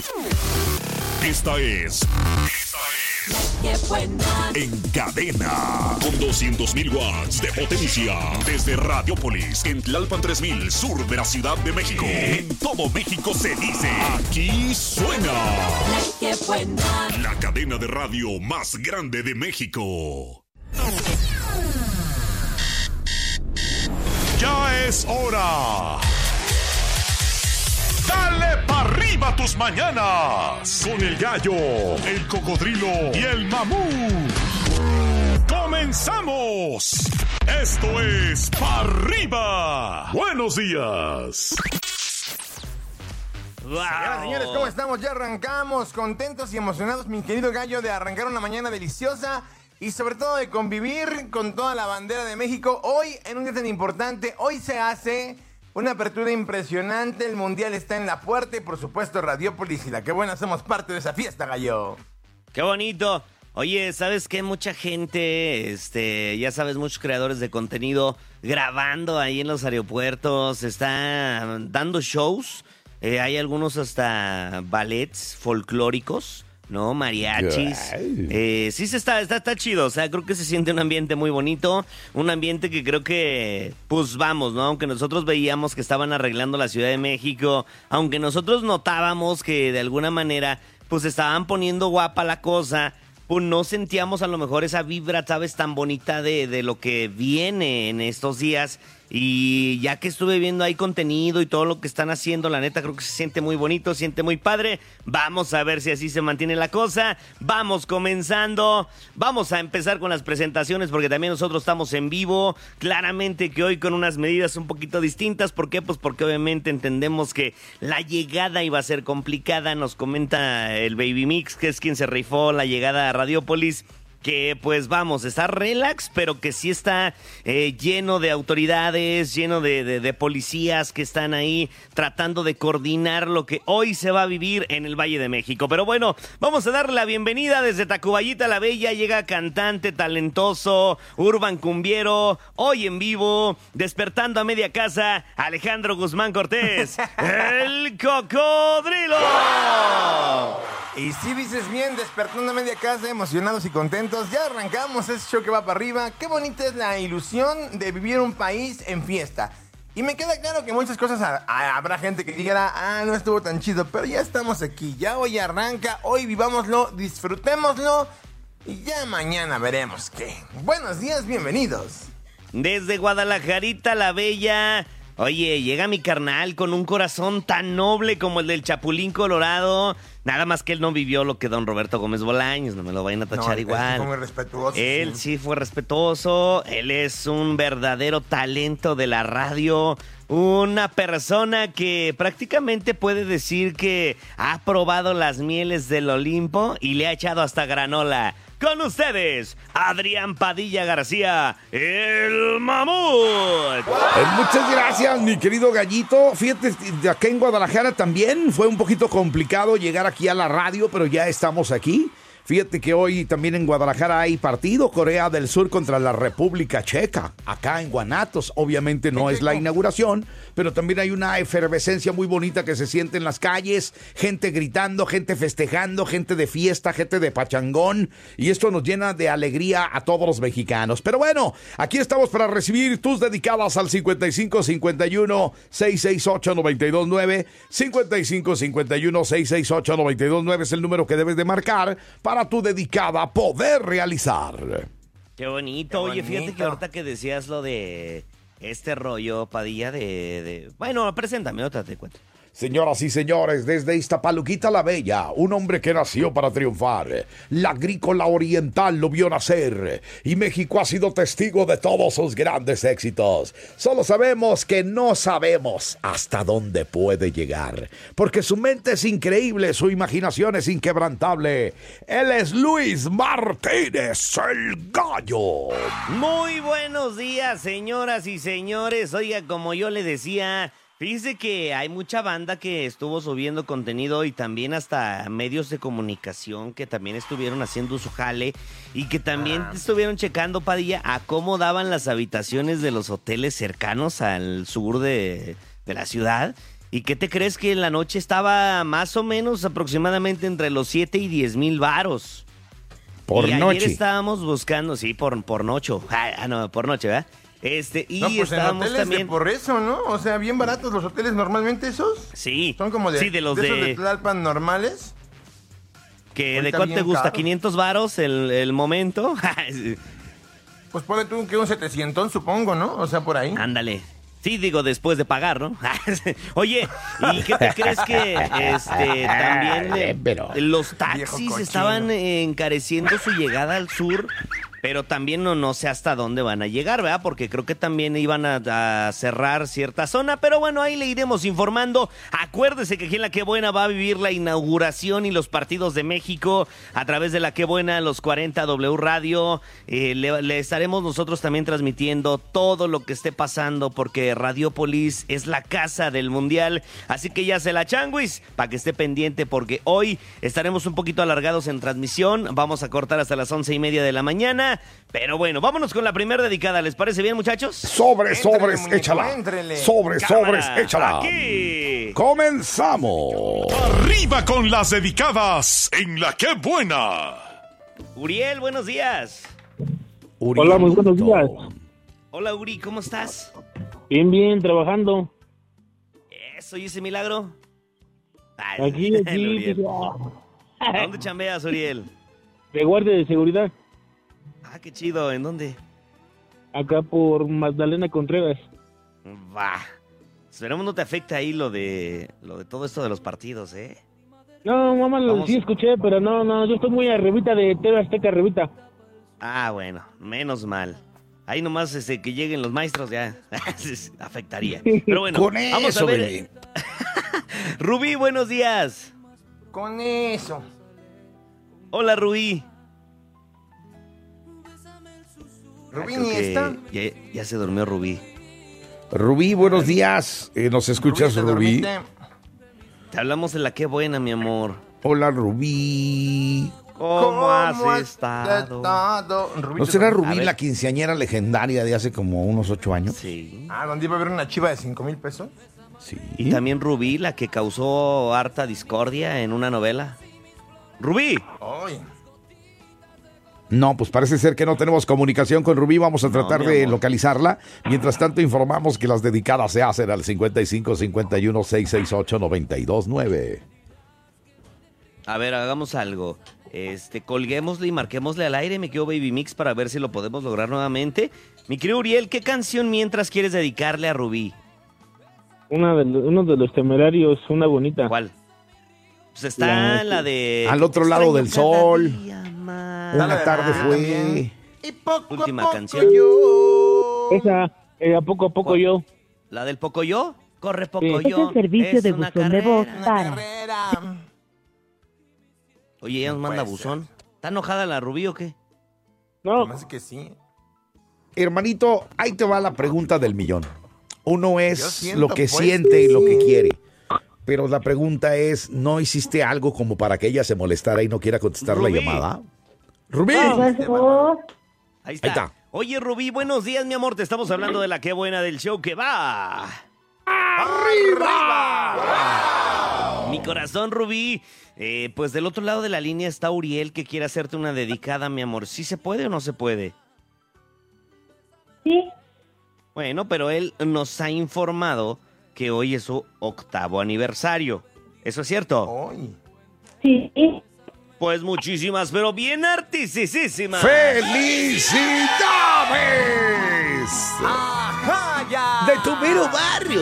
Esta es En Cadena, con 200,000 watts de potencia, desde Radiopolis, en Tlalpan 3000, sur de la Ciudad de México. En todo México se dice, aquí suena la cadena de radio más grande de México. Ya es hora. ¡Dale pa' arriba tus mañanas! Con el gallo, el cocodrilo y el mamut. ¡Comenzamos! Esto es Pa' Arriba. ¡Buenos días! Wow. Señores, ¿cómo estamos? Ya arrancamos, contentos y emocionados, mi querido gallo, de arrancar una mañana deliciosa y sobre todo de convivir con toda la bandera de México. Hoy, en un día tan importante, hoy se hace una apertura impresionante, el Mundial está en la puerta y por supuesto Radiopolis y La Que Buena somos parte de esa fiesta, gallo. ¡Qué bonito! Oye, ¿sabes qué? Mucha gente, ya sabes, muchos creadores de contenido grabando ahí en los aeropuertos, están dando shows, hay algunos hasta ballets folclóricos, ¿no? Mariachis. Sí está chido, o sea, creo que se siente un ambiente muy bonito, un ambiente que creo que, pues vamos, ¿no? Aunque nosotros veíamos que estaban arreglando la Ciudad de México, aunque nosotros notábamos que de alguna manera, pues estaban poniendo guapa la cosa, pues no sentíamos a lo mejor esa vibra, ¿sabes? Tan bonita de lo que viene en estos días. Y ya que estuve viendo ahí contenido y todo lo que están haciendo, la neta creo que se siente muy bonito, se siente muy padre. Vamos a ver si así se mantiene la cosa. Vamos comenzando. Vamos a empezar con las presentaciones porque también nosotros estamos en vivo. Claramente que hoy con unas medidas un poquito distintas. ¿Por qué? Pues porque obviamente entendemos que la llegada iba a ser complicada. Nos comenta el Baby Mix, que es quien se rifó la llegada a Radiopolis, que pues vamos, está relax, pero que sí está lleno de autoridades, lleno de policías que están ahí tratando de coordinar lo que hoy se va a vivir en el Valle de México. Pero bueno, vamos a darle la bienvenida desde Tacubaya la Bella. Llega cantante talentoso, urban cumbiero, hoy en vivo, despertando a media casa, Alejandro Guzmán Cortés, el cocodrilo. Y si dices bien, despertando a media casa, emocionados y contentos, ya arrancamos ese show que va para arriba. Qué bonita es la ilusión de vivir un país en fiesta. Y me queda claro que muchas cosas habrá gente que diga, no estuvo tan chido, pero ya estamos aquí, ya hoy arranca, hoy vivámoslo, disfrutémoslo y ya mañana veremos qué. Buenos días, bienvenidos. Desde Guadalajarita la Bella. Oye, llega mi carnal con un corazón tan noble como el del Chapulín Colorado. Nada más que él no vivió lo que don Roberto Gómez Bolaños, no me lo vayan a tachar igual. Él fue muy respetuoso. Él sí fue respetuoso, él es un verdadero talento de la radio, una persona que prácticamente puede decir que ha probado las mieles del Olimpo y le ha echado hasta granola. Con ustedes, Adrián Padilla García, el mamut. Muchas gracias, mi querido gallito. Fíjate, de acá en Guadalajara también fue un poquito complicado llegar aquí a la radio, pero ya estamos aquí. Fíjate que hoy también en Guadalajara hay partido, Corea del Sur contra la República Checa, acá en Guanatos. Obviamente no es la inauguración, pero también hay una efervescencia muy bonita que se siente en las calles, gente gritando, gente festejando, gente de fiesta, gente de pachangón, y esto nos llena de alegría a todos los mexicanos. Pero bueno, aquí estamos para recibir tus dedicadas al 5551-668-929, 5551-668-929 es el número que debes de marcar para tu dedicada poder realizar. Qué bonito. Oye, fíjate que ahorita que decías lo de este rollo, Padilla, Bueno, preséntame, otra te cuento. Señoras y señores, desde Iztapaluquita la Bella, un hombre que nació para triunfar. La agrícola oriental lo vio nacer y México ha sido testigo de todos sus grandes éxitos. Solo sabemos que no sabemos hasta dónde puede llegar, porque su mente es increíble, su imaginación es inquebrantable. Él es Luis Martínez, el Gallo. Muy buenos días, señoras y señores. Oiga, como yo le decía, fíjese que hay mucha banda que estuvo subiendo contenido y también hasta medios de comunicación que también estuvieron haciendo su jale y que también estuvieron checando, Padilla, a cómo daban las habitaciones de los hoteles cercanos al sur de la ciudad. ¿Y qué te crees que en la noche estaba más o menos aproximadamente entre los 7 y 10 mil varos? Por y noche. Ayer estábamos buscando, sí, por noche. No, por noche, ¿verdad? Y No, pues estábamos en hoteles también. por eso, ¿no? O sea, bien baratos los hoteles normalmente esos. Sí, Son como de, sí, de los esos de Tlalpan normales. que ¿de ahorita cuánto te bien gusta? caros. 500 varos el momento. Pues ponle tú que un 700, supongo, ¿no? O sea, por ahí. Ándale. Sí, digo, después de pagar, ¿no? Oye, ¿y qué te crees que también Pero- los Viejo taxis cochino. estaban encareciendo su llegada al sur? Pero también no sé hasta dónde van a llegar, ¿verdad? Porque creo que también iban a cerrar cierta zona. Pero bueno, ahí le iremos informando. Acuérdese que aquí en La Qué Buena va a vivir la inauguración y los partidos de México a través de La Qué Buena, los 40 W Radio. Le estaremos nosotros también transmitiendo todo lo que esté pasando porque Radiopolis es la casa del Mundial. Así que ya se la changuis para que esté pendiente porque hoy estaremos un poquito alargados en transmisión. Vamos a cortar hasta las 11:30 de la mañana. Pero bueno, vámonos con la primera dedicada. ¿Les parece bien, muchachos? Sobres, Éntrele, sobres, muñeco, échala. éntrele. Sobres, sobres, Cámara, échala. aquí. Comenzamos. Arriba con las dedicadas en La Qué Buena. Uriel, buenos días. Hola, muy buenos días. Hola, Uri, ¿cómo estás? Bien, bien, trabajando. Eso, ¿y ese milagro? Ay, Aquí, el Uriel. pues, ¿A dónde chambeas, Uriel? de guardia de seguridad, Ah, qué chido. ¿En dónde? acá por Magdalena Contreras. Va. Esperemos no te afecte ahí lo de todo esto de los partidos, ¿eh? No, mamá, Vamos. sí escuché, pero no, yo estoy muy arribita de TV Azteca, arribita. Ah, bueno, menos mal. Ahí nomás que lleguen los maestros ya afectaría. Pero bueno, Con vamos eso, a ver. bebé. Rubí, buenos días. Con eso. Hola, Rubí. Rubí Creo ni que está. ya se durmió Rubí. Rubí, buenos días. ¿Nos escuchas, ¿te Rubí? dormiste? Te hablamos de La Qué Buena, mi amor. Hola, Rubí. ¿Cómo has estado? Rubí, ¿No ¿te será dormiste? Rubí A ver. la quinceañera legendaria de hace como unos 8 años? Sí. Ah, ¿dónde iba a haber una chiva de 5,000 pesos? Sí. Y también Rubí, la que causó harta discordia en una novela. Rubí. Ay. No, pues parece ser que no tenemos comunicación con Rubí. Vamos a No, tratar mi de amor. localizarla. Mientras tanto, informamos que las dedicadas se hacen al 55 51 668 929. A ver, hagamos algo. Colguémosle y marquémosle al aire, mi querido Baby Mix, para ver si lo podemos lograr nuevamente. Mi querido Uriel, ¿qué canción mientras quieres dedicarle a Rubí? Uno de los Temerarios, una bonita. ¿Cuál? Pues está La- la de... Al otro lado del Extraño cada sol. día más. Dale, Una tarde ah, fue. también. Y poco Última a poco canción. yo. Esa, a poco ¿Cuál? yo. ¿La del Pocoyo? Corre Pocoyo. Sí. Es el servicio es de una buzón de voz carrera. Una para. carrera. Oye, ella nos manda puede buzón. ¿Está enojada la Rubí o qué? No, Me hace que sí. Hermanito, ahí te va la pregunta del millón. Uno Yo es siento, lo que pues, siente y que lo que sí. quiere. Pero la pregunta es, ¿no hiciste algo como para que ella se molestara y no quiera contestar la Rubí. llamada? Rubí. Ahí está. Ahí está. Oye, Rubí, buenos días, mi amor. Te estamos hablando de La Qué Buena del show que va. ¡Arriba! Mi corazón, Rubí. Pues del otro lado de la línea está Uriel que quiere hacerte una dedicada, mi amor. ¿Sí se puede o no se puede? Sí, Bueno, pero él nos ha informado que hoy es su 8º aniversario. ¿Eso es cierto? Ay. sí. Pues muchísimas, pero bien artisísimas. ¡Felicidades! ¡Ajá, ya! De tu mero barrio.